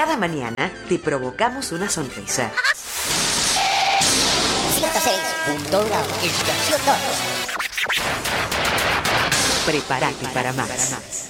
Cada mañana te provocamos una sonrisa. 106.1 Estación 2. Prepárate para más.